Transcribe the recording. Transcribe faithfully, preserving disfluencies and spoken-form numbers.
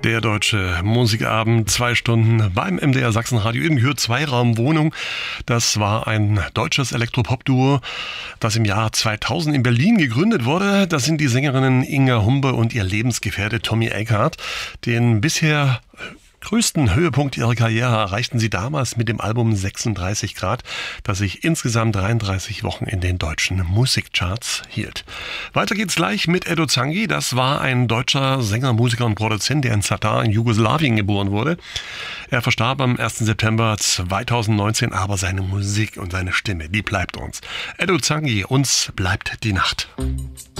Der Deutsche Musikabend, zwei Stunden beim M D R Sachsenradio in Hür Zweiraumwohnung. Das war ein deutsches Elektropop-Duo, das im Jahr zweitausend in Berlin gegründet wurde. Das sind die Sängerinnen Inga Humbe und ihr Lebensgefährte Tommy Eckhardt. Den bisher größten Höhepunkt ihrer Karriere erreichten sie damals mit dem Album sechsunddreißig Grad, das sich insgesamt dreiunddreißig Wochen in den deutschen Musikcharts hielt. Weiter geht's gleich mit Edo Zangi. Das war ein deutscher Sänger, Musiker und Produzent, der in Zadar in Jugoslawien geboren wurde. Er verstarb am ersten September zweitausendneunzehn, aber seine Musik und seine Stimme, die bleibt uns. Edo Zangi, uns bleibt die Nacht.